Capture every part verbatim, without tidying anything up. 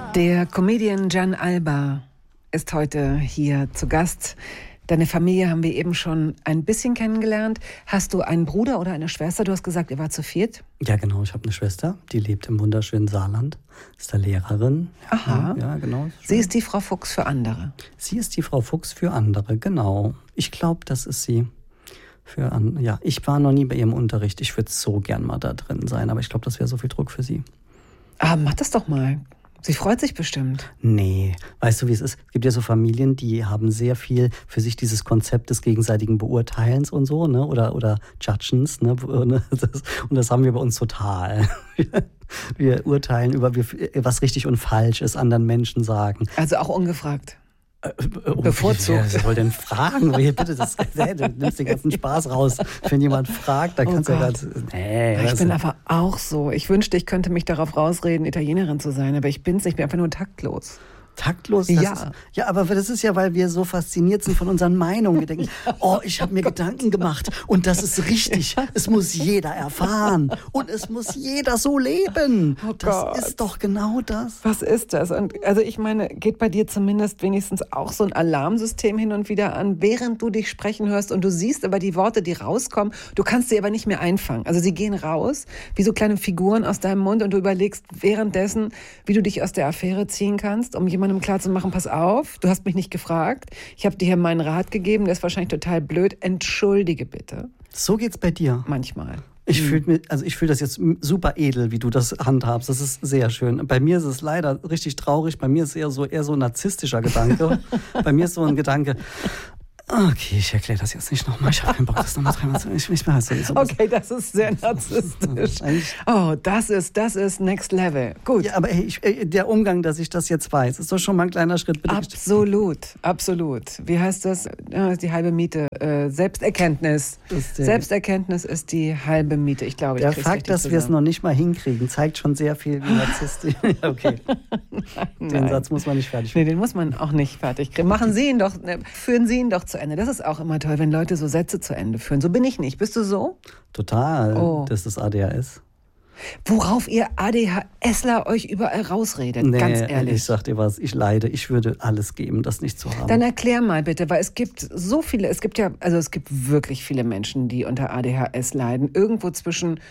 Der Comedian Gian Alba ist heute hier zu Gast. Deine Familie haben wir eben schon ein bisschen kennengelernt. Hast du einen Bruder oder eine Schwester? Du hast gesagt, ihr wart zu viert. Ja, genau. Ich habe eine Schwester, die lebt im wunderschönen Saarland. Ist da Lehrerin. Aha. Ja, genau. Sie ist die Frau Fuchs für andere. Sie ist die Frau Fuchs für andere, genau. Ich glaube, das ist sie. Für an, ja, ich war noch nie bei ihrem Unterricht. Ich würde so gern mal da drin sein, aber ich glaube, das wäre so viel Druck für sie. Ah, mach das doch mal. Sie freut sich bestimmt. Nee, weißt du, wie es ist? Es gibt ja so Familien, die haben sehr viel für sich dieses Konzept des gegenseitigen Beurteilens und so, ne? Oder, oder Judgens, ne? Das, und das haben wir bei uns total. Wir urteilen über, was richtig und falsch ist, anderen Menschen sagen. Also auch ungefragt. Äh, oh, Bevorzugt. Wer, wer soll denn fragen? Bitte, das, du nimmst den ganzen Spaß raus. Wenn jemand fragt, dann Oh kannst du ja Gott. ganz. Nee, Ich das- bin aber auch so. Ich wünschte, ich könnte mich darauf rausreden, Italienerin zu sein, aber ich bin's nicht. Ich bin einfach nur taktlos. Taktlos? Das Ja. Ist, ja, aber das ist ja, weil wir so fasziniert sind von unseren Meinungen. Wir denken, oh, ich habe mir Gedanken gemacht und das ist richtig. Es muss jeder erfahren und es muss jeder so leben. Oh das Gott. ist doch genau das. Was ist das? Und also ich meine, geht bei dir zumindest wenigstens auch so ein Alarmsystem hin und wieder an, während du dich sprechen hörst und du siehst aber die Worte, die rauskommen, du kannst sie aber nicht mehr einfangen. Also sie gehen raus, wie so kleine Figuren aus deinem Mund und du überlegst währenddessen, wie du dich aus der Affäre ziehen kannst, um jemandem klarzumachen, pass auf, du hast mich nicht gefragt, ich habe dir hier meinen Rat gegeben, der ist wahrscheinlich total blöd, entschuldige bitte. So geht's bei dir. Manchmal. Ich fühle mir, also ich fühle das jetzt super edel, wie du das handhabst. Das ist sehr schön. Bei mir ist es leider richtig traurig. Bei mir ist es eher so eher so ein narzisstischer Gedanke. Bei mir ist so ein Gedanke. Okay, ich erkläre das jetzt nicht nochmal. Ich habe keinen Bock, das nochmal dreimal zu. Ich, ich bin halt so, so Okay, das ist sehr narzisstisch. Eigentlich- Oh, das ist, das ist Next Level. Gut. Ja, aber hey, ich, ey, der Umgang, dass ich das jetzt weiß, ist doch schon mal ein kleiner Schritt. Bitte. Absolut, absolut. Wie heißt das? Ja, die halbe Miete. Äh, Selbsterkenntnis. ist der- Selbsterkenntnis ist die halbe Miete. Ich glaube, ich Der krieg's Fakt, richtig dass wir es zusammen. noch nicht mal hinkriegen, zeigt schon sehr viel, wie narzisstisch. Ja, okay, den Nein. Satz muss man nicht fertig Nee, den muss man auch nicht fertig kriegen. Machen Sie ihn doch, ne, führen Sie ihn doch zu Ende. Das ist auch immer toll, wenn Leute so Sätze zu Ende führen. So bin ich nicht. Bist du so? Total, Oh. das ist A D H S. Worauf ihr ADHSler euch überall rausredet, Nee, ganz ehrlich. ich sag dir was, ich leide. Ich würde alles geben, das nicht zu haben. Dann erklär mal bitte, weil es gibt so viele, es gibt ja, also es gibt wirklich viele Menschen, die unter A D H S leiden. Irgendwo zwischen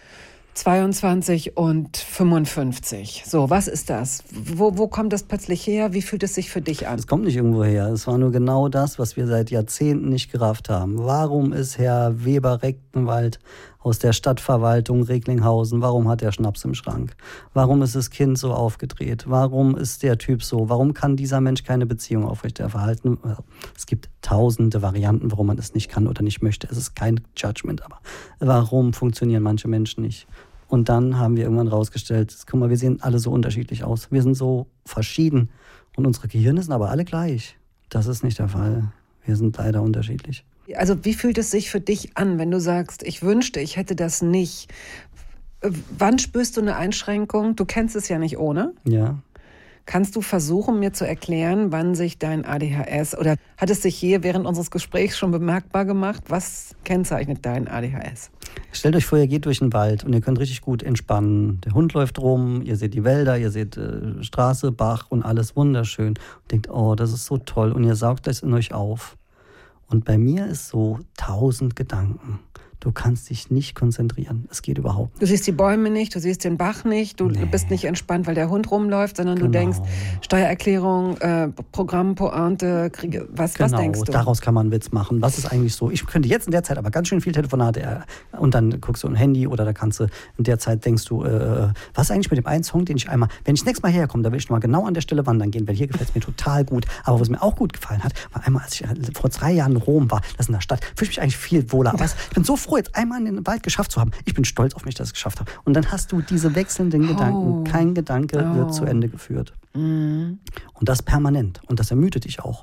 zweiundzwanzig und fünfundfünfzig. So, was ist das? Wo, wo kommt das plötzlich her? Wie fühlt es sich für dich an? Es kommt nicht irgendwo her. Es war nur genau das, was wir seit Jahrzehnten nicht gerafft haben. Warum ist Herr Weber-Rechtenwald aus der Stadtverwaltung Recklinghausen, warum hat er Schnaps im Schrank? Warum ist das Kind so aufgedreht? Warum ist der Typ so? Warum kann dieser Mensch keine Beziehung aufrechterhalten? Es gibt tausende Varianten, warum man es nicht kann oder nicht möchte. Es ist kein Judgment, aber warum funktionieren manche Menschen nicht? Und dann haben wir irgendwann rausgestellt, guck mal, wir sehen alle so unterschiedlich aus. Wir sind so verschieden und unsere Gehirne sind aber alle gleich. Das ist nicht der Fall. Wir sind leider unterschiedlich. Also wie fühlt es sich für dich an, wenn du sagst, ich wünschte, ich hätte das nicht? Äh, Wann spürst du eine Einschränkung? Du kennst es ja nicht ohne. Ja. Kannst du versuchen, mir zu erklären, wann sich dein A D H S oder hat es sich hier während unseres Gesprächs schon bemerkbar gemacht? Was kennzeichnet dein A D H S? Stellt euch vor, ihr geht durch den Wald und ihr könnt richtig gut entspannen. Der Hund läuft rum, ihr seht die Wälder, ihr seht äh, Straße, Bach und alles wunderschön. Und denkt, oh, das ist so toll. Und ihr saugt das in euch auf. Und bei mir ist so tausend Gedanken. Du kannst dich nicht konzentrieren. Es geht überhaupt nicht. Du siehst die Bäume nicht, du siehst den Bach nicht, du Nee. bist nicht entspannt, weil der Hund rumläuft, sondern du Genau. denkst, Steuererklärung, äh, Programm, Pointe, Kriege, was, Genau, was denkst du? daraus kann man einen Witz machen. Was ist eigentlich so? Ich könnte jetzt in der Zeit aber ganz schön viel Telefonate äh, und dann guckst du ein Handy oder da kannst du in der Zeit denkst du, äh, was ist eigentlich mit dem einen Song, den ich einmal, wenn ich das nächste Mal herkomme, da will ich mal genau an der Stelle wandern gehen, weil hier gefällt es mir total gut. Aber was mir auch gut gefallen hat, war einmal, als ich äh, vor drei Jahren in Rom war, das ist in der Stadt, fühle ich mich eigentlich viel wohler. Aber es, ich bin so froh, jetzt einmal in den Wald geschafft zu haben. Ich bin stolz auf mich, dass ich es geschafft habe. Und dann hast du diese wechselnden Oh. Gedanken. Kein Gedanke Oh. wird zu Ende geführt. Mhm. Und das permanent. Und das ermüdet dich auch.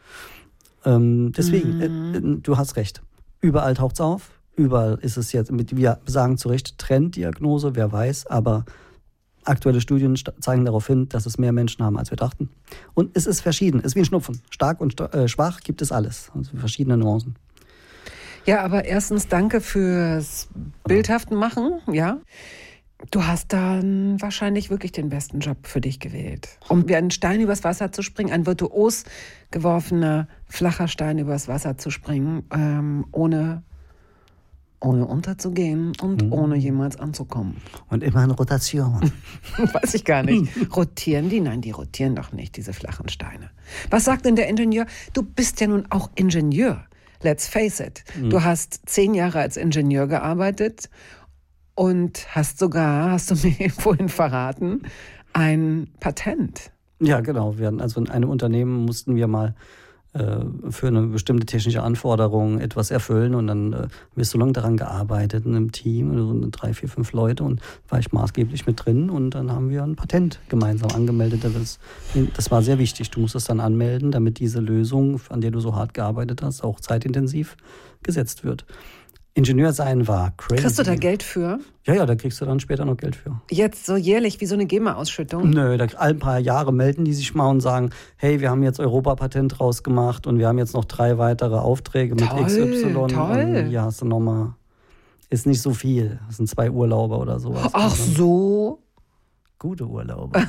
Ähm, deswegen, Mhm. äh, äh, du hast recht. Überall taucht es auf. Überall ist es jetzt, mit, wir sagen zu Recht Trenddiagnose, wer weiß. Aber aktuelle Studien st- zeigen darauf hin, dass es mehr Menschen haben, als wir dachten. Und es ist verschieden. Es ist wie ein Schnupfen. Stark und sta- äh, schwach gibt es alles. Also verschiedene Nuancen. Ja, aber erstens danke fürs bildhaften Machen, ja. Du hast dann wahrscheinlich wirklich den besten Job für dich gewählt. Um wie ein Stein übers Wasser zu springen, ein virtuos geworfener, flacher Stein übers Wasser zu springen, ähm, ohne, ohne unterzugehen und mhm. ohne jemals anzukommen. Und immer in Rotation. Weiß ich gar nicht. Rotieren die? Nein, die rotieren doch nicht, diese flachen Steine. Was sagt denn der Ingenieur? Du bist ja nun auch Ingenieur. Let's face it. Mhm. Du hast zehn Jahre als Ingenieur gearbeitet und hast sogar, hast du mir vorhin verraten, ein Patent. Ja, genau. Wir hatten also in einem Unternehmen mussten wir mal äh, für eine bestimmte technische Anforderung etwas erfüllen und dann äh, wirst du lange daran gearbeitet in einem Team, also drei, vier, fünf Leute und war ich maßgeblich mit drin und dann haben wir ein Patent gemeinsam angemeldet. Das, das war sehr wichtig. Du musst es dann anmelden, damit diese Lösung, an der du so hart gearbeitet hast, auch zeitintensiv gesetzt wird. Ingenieur sein war crazy. Kriegst du da Geld für? Ja, ja, da kriegst du dann später noch Geld für. Jetzt so jährlich, wie so eine GEMA-Ausschüttung? Nö, da, all ein paar Jahre melden die sich mal und sagen, hey, wir haben jetzt Europapatent rausgemacht und wir haben jetzt noch drei weitere Aufträge mit toll, X Y. Toll, und ja, hast du nochmal, ist nicht so viel. Das sind zwei Urlaube oder sowas. Ach so? Gute Urlaube.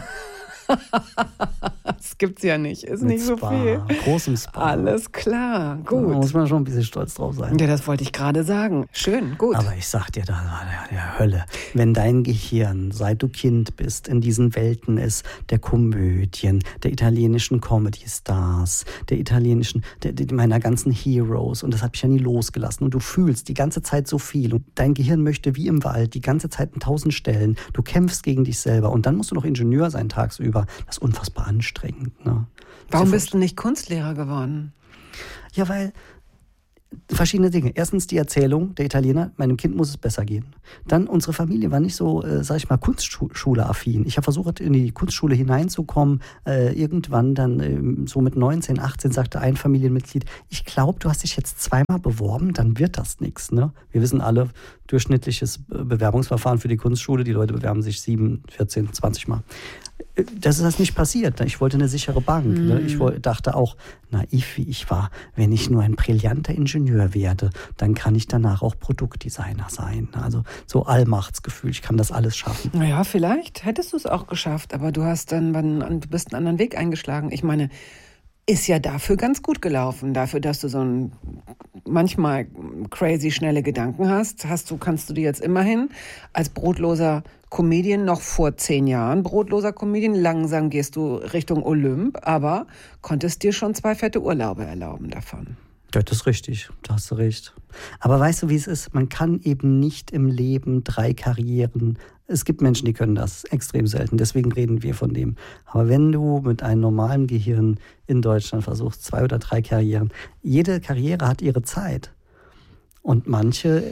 Das gibt's ja nicht, ist Mit nicht so Spa, viel. Großem Spa. Alles klar, gut. Da muss man schon ein bisschen stolz drauf sein. Ja, das wollte ich gerade sagen. Schön, gut. Aber ich sag dir, da war der, der Hölle. Wenn dein Gehirn, seit du Kind bist, in diesen Welten ist, der Komödien, der italienischen Comedy-Stars, der italienischen, der, der, meiner ganzen Heroes, und das hat mich ja nie losgelassen. Und du fühlst die ganze Zeit so viel. Und dein Gehirn möchte wie im Wald die ganze Zeit an tausend Stellen. Du kämpfst gegen dich selber. Und dann musst du noch Ingenieur sein tagsüber. Das ist unfassbar anstrengend. Ne? Warum bist du nicht Kunstlehrer geworden? Ja, weil verschiedene Dinge. Erstens die Erzählung der Italiener, meinem Kind muss es besser gehen. Dann, unsere Familie war nicht so, äh, sag ich mal, Kunstschule-affin. Ich habe versucht, in die Kunstschule hineinzukommen. Äh, irgendwann dann, äh, so mit neunzehn, achtzehn, sagte ein Familienmitglied, ich glaube, du hast dich jetzt zweimal beworben, dann wird das nichts. Ne? Wir wissen alle, durchschnittliches Bewerbungsverfahren für die Kunstschule, die Leute bewerben sich sieben, vierzehn, zwanzig Mal. Das ist das nicht passiert. Ich wollte eine sichere Bank. Mm. Ne? Ich dachte auch, naiv wie ich war, wenn ich nur ein brillanter Ingenieur werde, dann kann ich danach auch Produktdesigner sein. Also so Allmachtsgefühl, ich kann das alles schaffen. Naja, vielleicht hättest du es auch geschafft, aber du hast dann, du bist einen anderen Weg eingeschlagen. Ich meine, ist ja dafür ganz gut gelaufen, dafür, dass du so ein manchmal crazy schnelle Gedanken hast, hast du, kannst du dir jetzt immerhin als brotloser Comedian, noch vor zehn Jahren brotloser Comedian, langsam gehst du Richtung Olymp, aber konntest dir schon zwei fette Urlaube erlauben davon. Ja, das ist richtig, da hast du recht. Aber weißt du, wie es ist? Man kann eben nicht im Leben drei Karrieren. Es gibt Menschen, die können das extrem selten, deswegen reden wir von dem. Aber wenn du mit einem normalen Gehirn in Deutschland versuchst, zwei oder drei Karrieren, jede Karriere hat ihre Zeit. Und manche,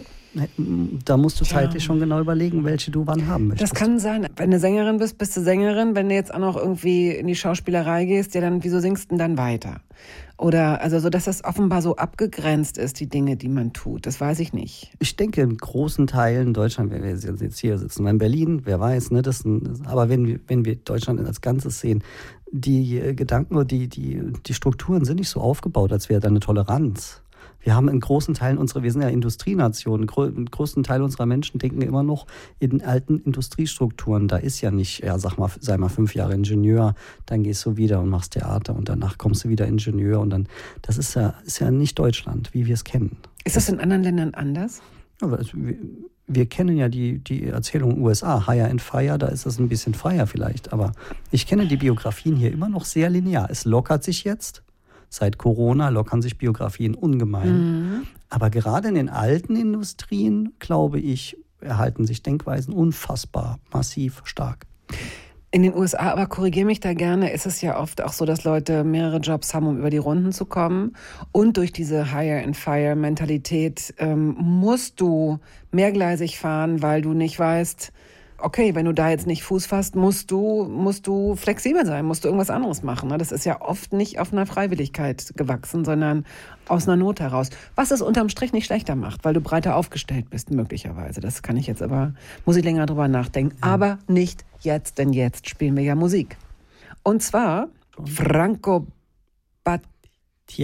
da musst du zeitlich ja. schon genau überlegen, welche du wann haben möchtest. Das kann sein. Wenn du Sängerin bist, bist du Sängerin. Wenn du jetzt auch noch irgendwie in die Schauspielerei gehst, ja dann, wieso singst du denn dann weiter? Oder, also so, dass das offenbar so abgegrenzt ist, die Dinge, die man tut. Das weiß ich nicht. Ich denke, in großen Teilen Deutschland, wenn wir jetzt hier sitzen, in Berlin, wer weiß, ne, das, aber wenn wir, wenn wir Deutschland als Ganzes sehen, die Gedanken oder die, die, die Strukturen sind nicht so aufgebaut, als wäre da eine Toleranz. Wir haben in großen Teilen unsere, wir sind ja Industrienationen, einen großen Teil unserer Menschen denken immer noch in alten Industriestrukturen. Da ist ja nicht, ja sag mal, sei mal fünf Jahre Ingenieur, dann gehst du wieder und machst Theater und danach kommst du wieder Ingenieur und dann, das ist ja, ist ja nicht Deutschland, wie wir es kennen. Ist das in anderen Ländern anders? Ja, wir, wir kennen ja die, die Erzählung U S A, Hire and Fire, da ist das ein bisschen freier vielleicht, aber ich kenne die Biografien hier immer noch sehr linear. Es lockert sich jetzt. Seit Corona lockern sich Biografien ungemein. Mhm. Aber gerade in den alten Industrien, glaube ich, erhalten sich Denkweisen unfassbar massiv stark. In den U S A, aber korrigiere mich da gerne, ist es ja oft auch so, dass Leute mehrere Jobs haben, um über die Runden zu kommen. Und durch diese Hire-and-Fire-Mentalität ähm, musst du mehrgleisig fahren, weil du nicht weißt, okay, wenn du da jetzt nicht Fuß fasst, musst du, musst du flexibel sein, musst du irgendwas anderes machen. Das ist ja oft nicht auf einer Freiwilligkeit gewachsen, sondern aus einer Not heraus. Was es unterm Strich nicht schlechter macht, weil du breiter aufgestellt bist, möglicherweise. Das kann ich jetzt aber, muss ich länger drüber nachdenken. Ja. Aber nicht jetzt, denn jetzt spielen wir ja Musik. Und zwar Franco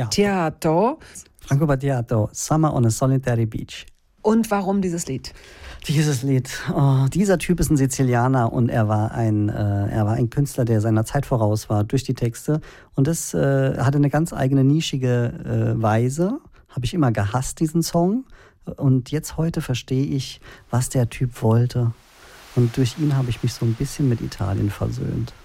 Battiato. Franco Battiato, Summer on a Solitary Beach. Und warum dieses Lied? Dieses Lied. Oh, dieser Typ ist ein Sizilianer und er war ein, äh, er war ein Künstler, der seiner Zeit voraus war durch die Texte. Und das äh, hatte eine ganz eigene nischige äh, Weise. Habe ich immer gehasst, diesen Song. Und jetzt heute verstehe ich, was der Typ wollte. Und durch ihn habe ich mich so ein bisschen mit Italien versöhnt.